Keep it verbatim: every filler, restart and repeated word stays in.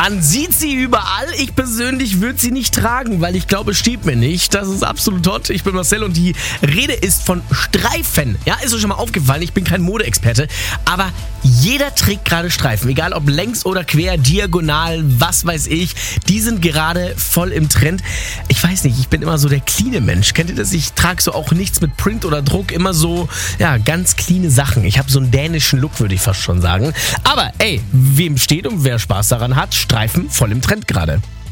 Man sieht sie überall. Ich persönlich würde sie nicht tragen, weil ich glaube, es steht mir nicht. Das ist absolut hot. Ich bin Marcel und die Rede ist von Streifen. Ja, ist euch schon mal aufgefallen, ich bin kein Modeexperte, aber jeder trägt gerade Streifen. Egal ob längs oder quer, diagonal, was weiß ich. Die sind gerade voll im Trend. Ich weiß nicht, ich bin immer so der cleane Mensch. Kennt ihr das? Ich trage so auch nichts mit Print oder Druck. Immer so, ja, ganz cleane Sachen. Ich habe so einen dänischen Look, würde ich fast schon sagen. Aber ey, wem steht und wer Spaß daran hat, Streifen voll im Trend gerade.